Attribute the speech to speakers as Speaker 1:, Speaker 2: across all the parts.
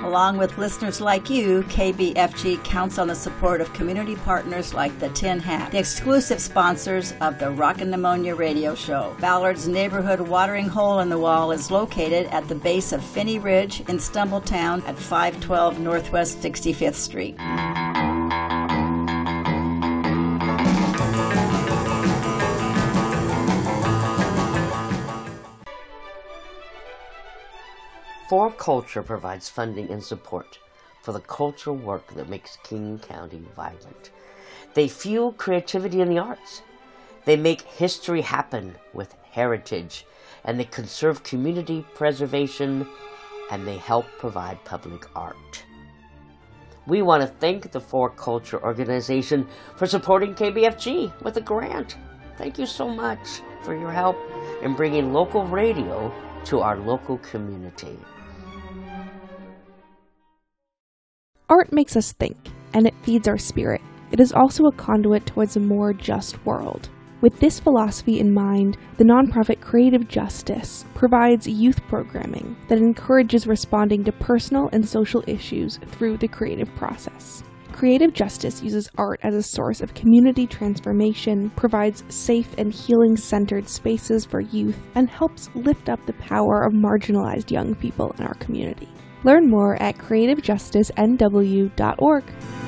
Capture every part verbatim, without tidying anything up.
Speaker 1: Along with listeners like you, K B F G counts on the support of community partners like the Tin Hat, the exclusive sponsors of the Rockin' Pneumonia radio show. Ballard's neighborhood watering hole in the wall is located at the base of Finney Ridge in Stumbletown at five twelve Northwest sixty-fifth Street.
Speaker 2: For Culture provides funding and support for the cultural work that makes King County vibrant. They fuel creativity in the arts. They make history happen with heritage, and they conserve community preservation, and they help provide public art. We want to thank the For Culture organization for supporting K B F G with a grant. Thank you so much for your help in bringing local radio to our local community.
Speaker 3: Art makes us think, and it feeds our spirit. It is also a conduit towards a more just world. With this philosophy in mind, the nonprofit Creative Justice provides youth programming that encourages responding to personal and social issues through the creative process. Creative Justice uses art as a source of community transformation, provides safe and healing-centered spaces for youth, and helps lift up the power of marginalized young people in our community. Learn more at creative justice n w dot org.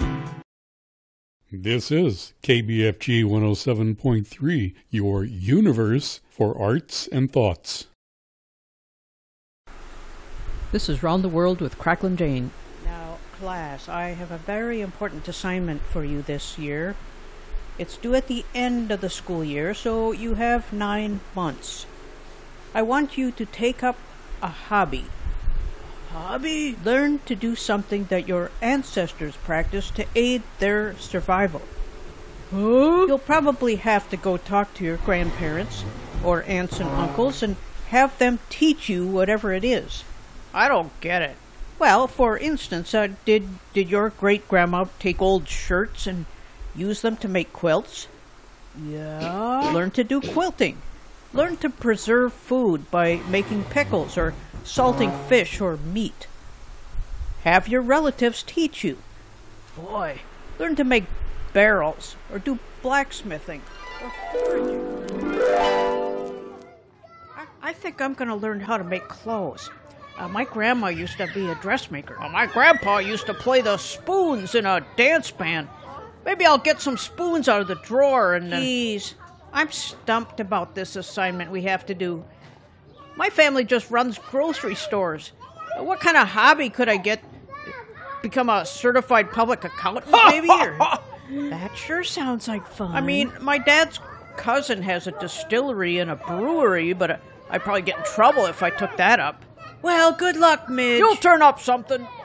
Speaker 4: This is K B F G one oh seven point three, your universe for arts and thoughts.
Speaker 5: This is Round the World with Cracklin' Jane.
Speaker 6: Now, class, I have a very important assignment for you this year. It's due at the end of the school year, so you have nine months. I want you to take up a hobby. Hobby? Learn to do something that your ancestors practiced to aid their survival. Huh? You'll probably have to go talk to your grandparents or aunts and uncles and have them teach you whatever it is. I don't get it. Well, for instance, uh, did did your great-grandma take old shirts and use them to make quilts? Yeah. Learn to do quilting. Learn to preserve food by making pickles or salting fish or meat. Have your relatives teach you. Boy, learn to make barrels or do blacksmithing or foraging. I, I think I'm going to learn how to make clothes. Uh, my grandma used to be a dressmaker. Well, my grandpa used to play the spoons in a dance band. Maybe I'll get some spoons out of the drawer and... Uh... Please, I'm stumped about this assignment we have to do. My family just runs grocery stores. What kind of hobby could I get? Become a certified public accountant, maybe? Or... That sure sounds like fun. I mean, my dad's cousin has a distillery and a brewery, but I'd probably get in trouble if I took that up. Well, good luck, Midge. You'll turn up something.